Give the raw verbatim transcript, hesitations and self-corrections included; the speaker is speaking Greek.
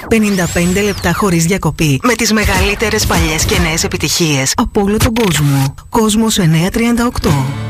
πενήντα πέντε λεπτά χωρίς διακοπή με τις μεγαλύτερες παλιές και νέες επιτυχίες από όλο τον κόσμο. Κόσμος εννιακόσια τριάντα οκτώ.